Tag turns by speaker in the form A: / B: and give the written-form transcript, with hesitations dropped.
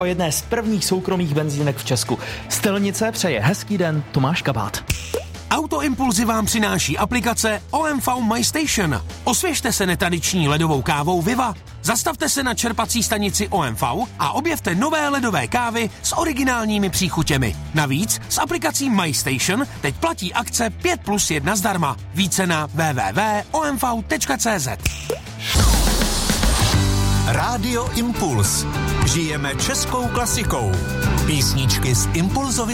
A: O jedné z prvních soukromých benzínek v Česku. Stelnice přeje hezký den Tomáš Kabát.
B: Autoimpulzy vám přináší aplikace OMV My Station. Osvěžte se netradiční ledovou kávou Viva. Zastavte se na čerpací stanici OMV a objevte nové ledové kávy s originálními příchutěmi. Navíc s aplikací My Station teď platí akce 5+1 zdarma. Více na www.omv.cz.
C: Rádio Impuls. Žijeme českou klasikou. Písničky z Impulzovy